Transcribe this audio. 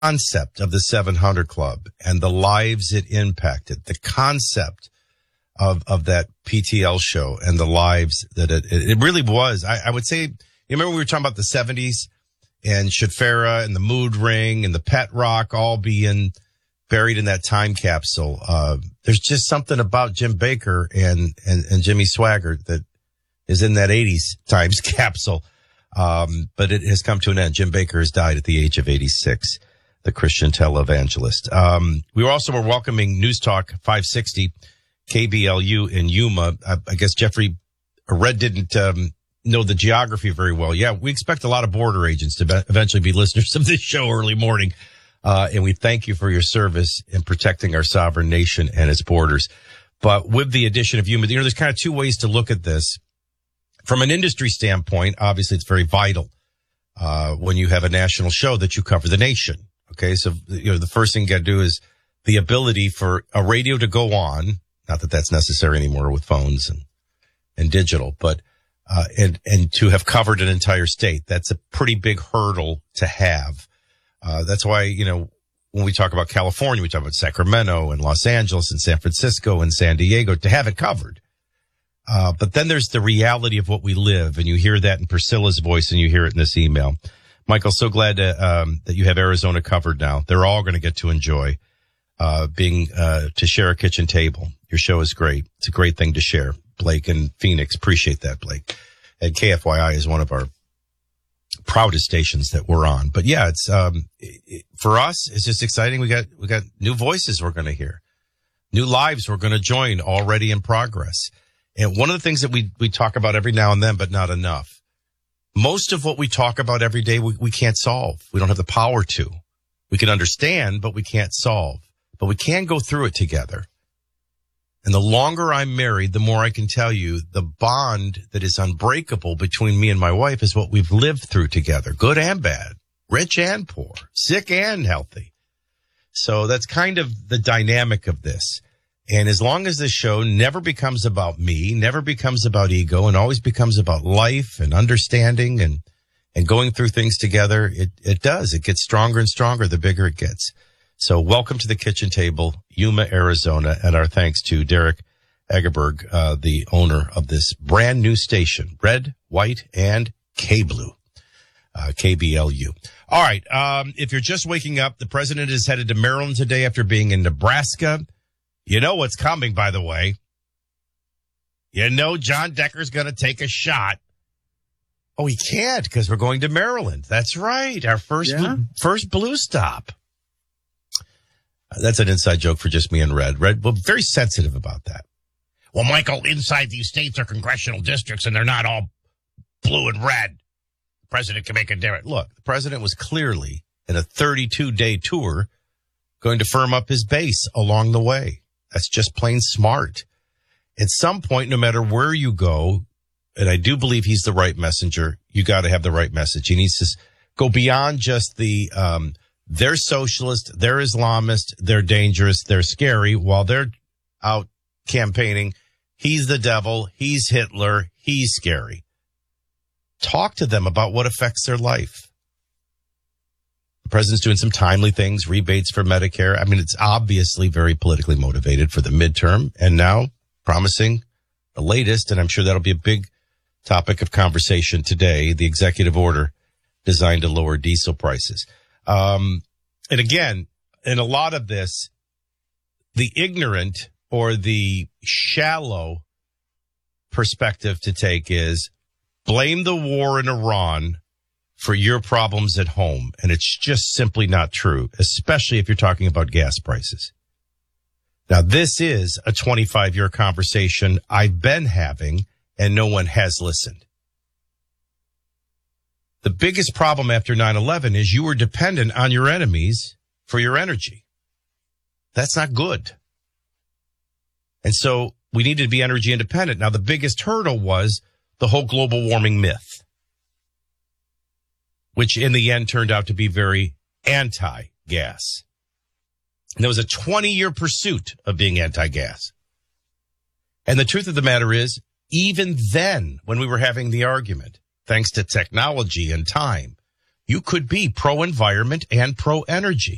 concept of the 700 Club and the lives it impacted, the concept of that PTL show and the lives that it really was. I would say, you remember we were talking about the 70s and Shafara and the Mood Ring and the Pet Rock all being buried in that time capsule. There's just something about Jim Bakker and Jimmy Swaggart that is in that 80s times capsule. But it has come to an end. Jim Bakker has died at the age of 86, the Christian televangelist. We also were welcoming News Talk 560, KBLU in Yuma. I guess Jeffrey Red didn't know the geography very well. Yeah, we expect a lot of border agents to eventually be listeners of this show early morning. And we thank you for your service in protecting our sovereign nation and its borders. But with the addition of Yuma, there's kind of two ways to look at this. From an industry standpoint, obviously it's very vital when you have a national show that you cover the nation. Okay, so the first thing you got to do is the ability for a radio to go on. Not that that's necessary anymore with phones and digital, but and to have covered an entire state. That's a pretty big hurdle to have. That's why, when we talk about California, we talk about Sacramento and Los Angeles and San Francisco and San Diego to have it covered. But then there's the reality of what we live, and you hear that in Priscilla's voice and you hear it in this email. Michael, so glad that you have Arizona covered now. They're all going to get to enjoy to share a kitchen table. Your show is great. It's a great thing to share. Blake and Phoenix, appreciate that, Blake. And KFYI is one of our proudest stations that we're on. But yeah, it's for us, it's just exciting. We got new voices we're going to hear, new lives we're going to join already in progress. And one of the things that we talk about every now and then, but not enough. Most of what we talk about every day, we can't solve. We don't have the power to. We can understand, but we can't solve. But we can go through it together. And the longer I'm married, the more I can tell you the bond that is unbreakable between me and my wife is what we've lived through together, good and bad, rich and poor, sick and healthy. So that's kind of the dynamic of this. And as long as this show never becomes about me, never becomes about ego, and always becomes about life and understanding and going through things together, it does. It gets stronger and stronger the bigger it gets. So welcome to the kitchen table, Yuma, Arizona, and our thanks to Derek Egerberg, the owner of this brand new station, Red, White, and K-Blue, KBLU. All right. If you're just waking up, the president is headed to Maryland today after being in Nebraska. You know what's coming, by the way. John Decker's going to take a shot. Oh, he can't because we're going to Maryland. That's right. Our first blue stop. That's an inside joke for just me and Red. Red, well, very sensitive about that. Well, Michael, inside these states are congressional districts and they're not all blue and red. The president can make a difference. Look, the president was clearly in a 32-day tour going to firm up his base along the way. That's just plain smart. At some point, no matter where you go, and I do believe he's the right messenger, you got to have the right message. He needs to go beyond just the, they're socialist, they're Islamist, they're dangerous, they're scary, while they're out campaigning. He's the devil, he's Hitler, he's scary. Talk to them about what affects their life. The president's doing some timely things, rebates for Medicare. I mean, it's obviously very politically motivated for the midterm, and now promising the latest, and I'm sure that'll be a big topic of conversation today, the executive order designed to lower diesel prices. And again, in a lot of this, the ignorant or the shallow perspective to take is blame the war in Iran for your problems at home. And it's just simply not true, especially if you're talking about gas prices. Now, this is a 25-year conversation I've been having, and no one has listened. The biggest problem after 9/11 is you were dependent on your enemies for your energy. That's not good. And so we needed to be energy independent. Now, the biggest hurdle was the whole global warming myth, which in the end turned out to be very anti-gas. And there was a 20-year pursuit of being anti-gas. And the truth of the matter is, even then, when we were having the argument, thanks to technology and time, you could be pro-environment and pro-energy.